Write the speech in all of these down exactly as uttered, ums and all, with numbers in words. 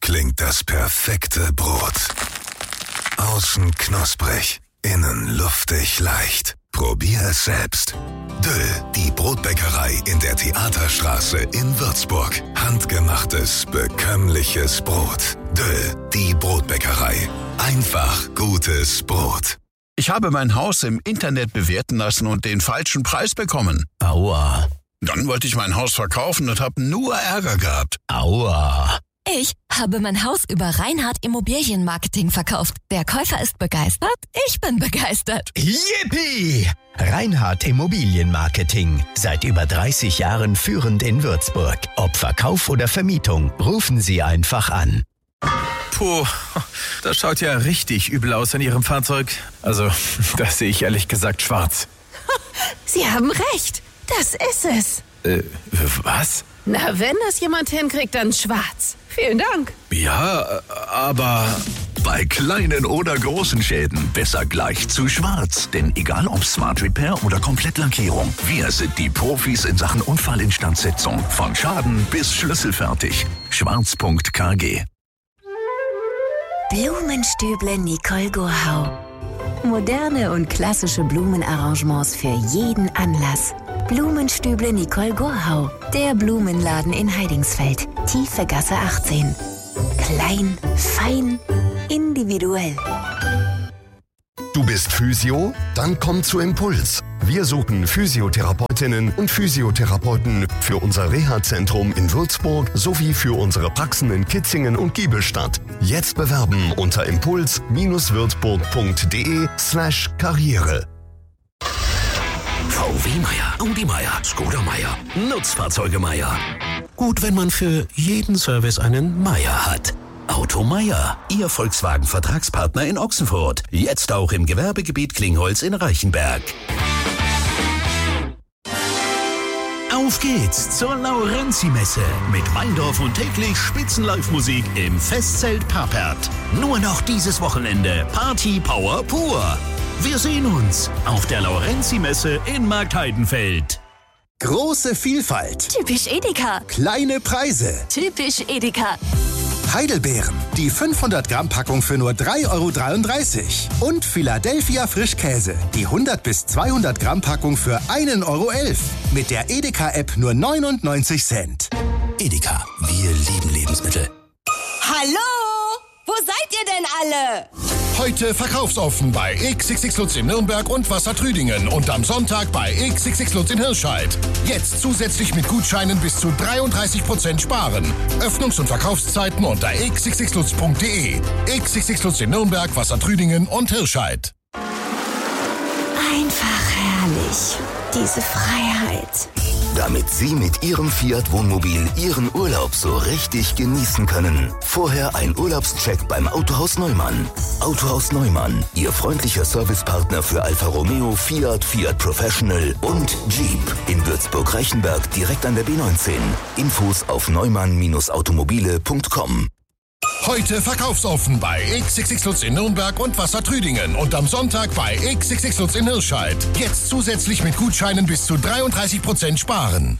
klingt das perfekte Brot. Außen knusprig, innen luftig leicht. Probier es selbst. Döll, die Brotbäckerei in der Theaterstraße in Würzburg. Handgemachtes, bekömmliches Brot. Döll, die Brotbäckerei. Einfach gutes Brot. Ich habe mein Haus im Internet bewerten lassen und den falschen Preis bekommen. Aua. Dann wollte ich mein Haus verkaufen und habe nur Ärger gehabt. Aua. Ich habe mein Haus über Reinhardt Immobilienmarketing verkauft. Der Käufer ist begeistert, ich bin begeistert. Yippie! Reinhardt Immobilienmarketing. Seit über dreißig Jahren führend in Würzburg. Ob Verkauf oder Vermietung, rufen Sie einfach an. Puh, das schaut ja richtig übel aus in Ihrem Fahrzeug. Also, das sehe ich ehrlich gesagt schwarz. Sie haben recht. Das ist es. Äh, was? Na, wenn das jemand hinkriegt, dann schwarz. Vielen Dank. Ja, aber... Bei kleinen oder großen Schäden besser gleich zu schwarz. Denn egal ob Smart Repair oder Komplettlackierung, wir sind die Profis in Sachen Unfallinstandsetzung. Von Schaden bis schlüsselfertig. schwarz punkt k g. Blumenstüble Nicole Gurhau. Moderne und klassische Blumenarrangements für jeden Anlass. Blumenstüble Nicole Gurhau. Der Blumenladen in Heidingsfeld. Tiefe Gasse achtzehn. Klein, fein, individuell. Du bist Physio? Dann komm zu Impuls. Wir suchen Physiotherapeutinnen und Physiotherapeuten für unser Reha-Zentrum in Würzburg sowie für unsere Praxen in Kitzingen und Giebelstadt. Jetzt bewerben unter impuls-würzburg.de slash Karriere. V W Meier, Audi Meier, Skoda Meier, Nutzfahrzeuge Meier. Gut, wenn man für jeden Service einen Meier hat. Auto Meier, Ihr Volkswagen-Vertragspartner in Ochsenfurt. Jetzt auch im Gewerbegebiet Klingholz in Reichenberg. Auf geht's zur Laurenzi-Messe mit Weindorf und täglich Spitzen-Live-Musik im Festzelt Papert. Nur noch dieses Wochenende Party Power pur. Wir sehen uns auf der Laurenzi-Messe in Marktheidenfeld. Große Vielfalt. Typisch Edeka. Kleine Preise. Typisch Edeka. Heidelbeeren, die fünfhundert Gramm Packung für nur drei Euro dreiunddreißig. Und Philadelphia Frischkäse, die hundert bis zweihundert Gramm Packung für ein Euro elf. Mit der Edeka-App nur neunundneunzig Cent. Edeka, wir lieben Lebensmittel. Hallo? Wo seid ihr denn alle? Heute verkaufsoffen bei X X X Lutz in Nürnberg und Wassertrüdingen und am Sonntag bei X X X Lutz in Hirscheid. Jetzt zusätzlich mit Gutscheinen bis zu dreiunddreißig Prozent sparen. Öffnungs- und Verkaufszeiten unter x x x lutz punkt d e. X X X Lutz in Nürnberg, Wassertrüdingen und Hirscheid. Einfach herrlich. Diese Freiheit. Damit Sie mit Ihrem Fiat Wohnmobil Ihren Urlaub so richtig genießen können. Vorher ein Urlaubscheck beim Autohaus Neumann. Autohaus Neumann, Ihr freundlicher Servicepartner für Alfa Romeo, Fiat, Fiat Professional und Jeep. In Würzburg-Reichenberg direkt an der B neunzehn. Infos auf neumann automobile punkt com. Heute verkaufsoffen bei X X X Lutz in Nürnberg und Wassertrüdingen und am Sonntag bei X X X Lutz in Hirscheid. Jetzt zusätzlich mit Gutscheinen bis zu dreiunddreißig Prozent sparen.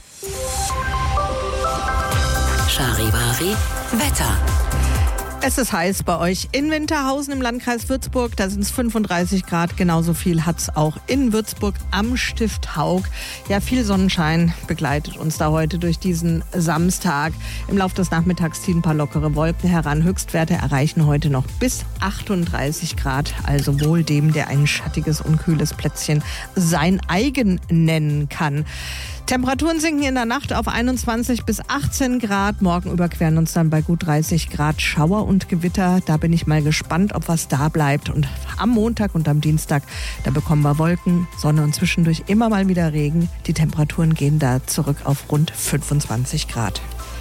Charivari Wetter. Es ist heiß bei euch in Winterhausen im Landkreis Würzburg. Da sind es fünfunddreißig Grad. Genauso viel hat es auch in Würzburg am Stift Haug. Ja, viel Sonnenschein begleitet uns da heute durch diesen Samstag. Im Laufe des Nachmittags ziehen ein paar lockere Wolken heran. Höchstwerte erreichen heute noch bis achtunddreißig Grad. Also wohl dem, der ein schattiges und kühles Plätzchen sein eigen nennen kann. Temperaturen sinken in der Nacht auf einundzwanzig bis achtzehn Grad. Morgen überqueren uns dann bei gut dreißig Grad Schauer und Gewitter. Da bin ich mal gespannt, ob was da bleibt. Und am Montag und am Dienstag, da bekommen wir Wolken, Sonne und zwischendurch immer mal wieder Regen. Die Temperaturen gehen da zurück auf rund fünfundzwanzig Grad.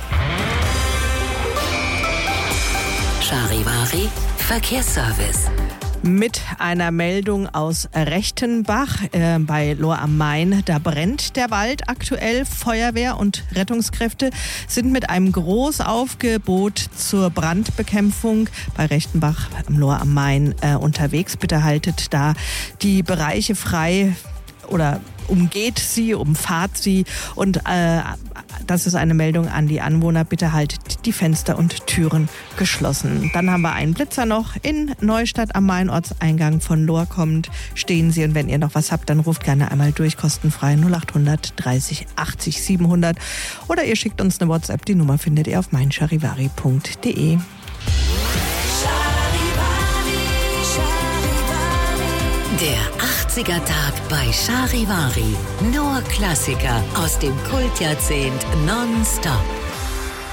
Charivari Verkehrsservice. Mit einer Meldung aus Rechtenbach äh, bei Lohr am Main. Da brennt der Wald aktuell. Feuerwehr und Rettungskräfte sind mit einem Großaufgebot zur Brandbekämpfung bei Rechtenbach am Lohr am Main äh, unterwegs. Bitte haltet da die Bereiche frei oder umgeht sie, umfahrt sie und äh, das ist eine Meldung an die Anwohner. Bitte haltet die Fenster und Türen geschlossen. Dann haben wir einen Blitzer noch in Neustadt am Main, Ortseingang von Lohr kommend. Stehen Sie und wenn ihr noch was habt, dann ruft gerne einmal durch, kostenfrei null acht hundert dreißig achtzig siebenhundert oder ihr schickt uns eine WhatsApp. Die Nummer findet ihr auf mein charivari punkt de. Der achtziger-Tag bei Charivari. Nur Klassiker aus dem Kultjahrzehnt nonstop.